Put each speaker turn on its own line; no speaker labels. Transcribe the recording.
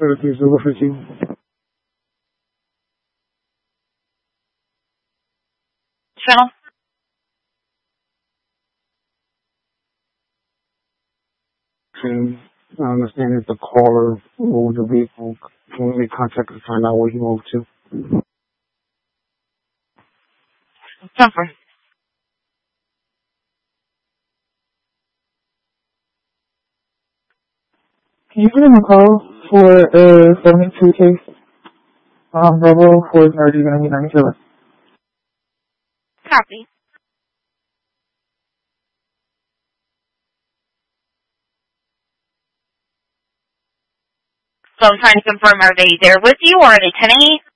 Everything's over for you.
Channel?
And I understand that the caller moved the vehicle. Can we make contact to find out where he moved to?
Jumper.
Can you put in a call for 72 case? Bravo 4 is already going to be 97.
Copy. So I'm trying to confirm, are they there with you or are they 10-8?